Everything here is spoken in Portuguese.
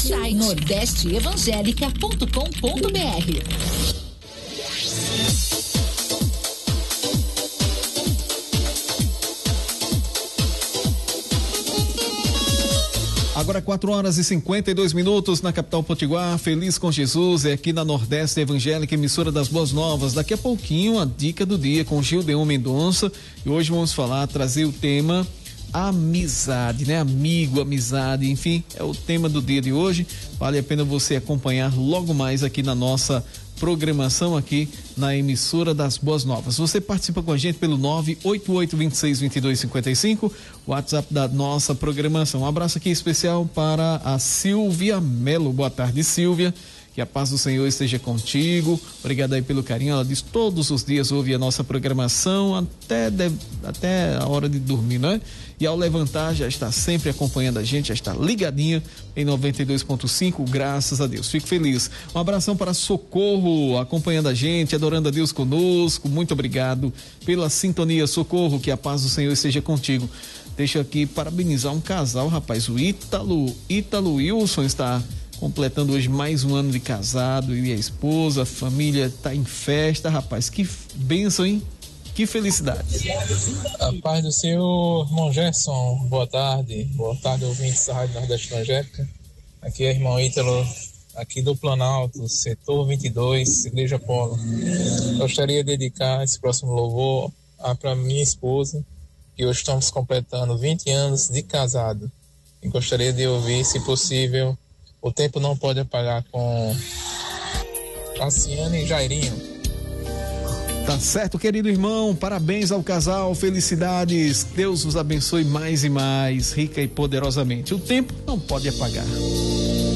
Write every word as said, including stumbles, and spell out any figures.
site nordeste evangélica ponto com ponto br. Agora quatro horas e cinquenta e dois minutos na capital potiguar. Feliz com Jesus, é aqui na Nordeste Evangélica, emissora das Boas Novas. Daqui a pouquinho a dica do dia com Gildeon Mendonça, e hoje vamos falar, trazer o tema amizade, né? Amigo, amizade, enfim, é o tema do dia de hoje. Vale a pena você acompanhar logo mais aqui na nossa programação aqui na emissora das Boas Novas. Você participa com a gente pelo nove oito oito, dois seis, dois dois cinco cinco, WhatsApp da nossa programação. Um abraço aqui especial para a Silvia Melo. Boa tarde, Silvia. Que a paz do Senhor esteja contigo. Obrigado aí pelo carinho. Ela diz todos os dias ouve a nossa programação até, de, até a hora de dormir, né? E ao levantar já está sempre acompanhando a gente, já está ligadinha em noventa e dois ponto cinco, graças a Deus. Fico feliz. Um abração para Socorro, acompanhando a gente, adorando a Deus conosco. Muito obrigado pela sintonia, Socorro. Que a paz do Senhor esteja contigo. Deixa aqui parabenizar um casal, rapaz. O Ítalo, Ítalo Wilson está completando hoje mais um ano de casado, e a esposa, a família está em festa, rapaz, que bênção, hein? Que felicidade. A paz do Senhor, irmão Gerson, boa tarde, boa tarde, ouvintes da Rádio Nordeste Evangélica. Aqui é o irmão Ítalo, aqui do Planalto, setor vinte e dois, Igreja Polo. Gostaria de dedicar esse próximo louvor para minha esposa, que hoje estamos completando vinte anos de casado, e gostaria de ouvir, se possível, O Tempo Não Pode Apagar, com Cassiane e Jairinho. Tá certo, querido irmão, parabéns ao casal, felicidades, Deus os abençoe mais e mais, rica e poderosamente. O tempo não pode apagar.